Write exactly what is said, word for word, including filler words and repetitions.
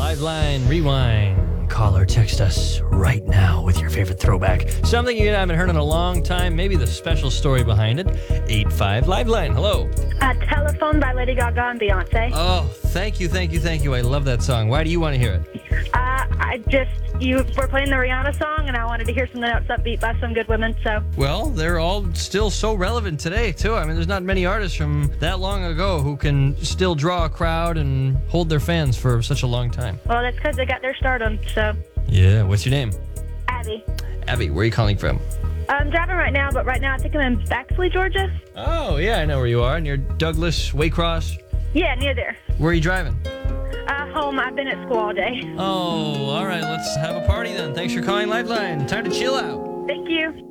Liveline Rewind. Call or text us right now with your favorite throwback. Something you haven't heard in a long time, maybe the special story behind it. eight five Liveline. Hello. Uh, Telephone by Lady Gaga and Beyonce. Oh, thank you, thank you, thank you. I love that song. Why do you want to hear it? Uh, I just, you were playing the Rihanna song, and I wanted to hear something else upbeat by some good women, so. Well, they're all still so relevant today, too. I mean, there's not many artists from that long ago who can still draw a crowd and hold their fans for such a long time. Well, that's because they got their stardom, so. Yeah, what's your name? Abby. Abby, where are you calling from? I'm driving right now, but right now I think I'm in Baxley, Georgia. Oh, yeah, I know where you are. Near Douglas, Waycross. Yeah, near there. Where are you driving? Uh, home. I've been at school all day. Oh, all right. Let's have a party then. Thanks for calling Lifeline. Time to chill out. Thank you.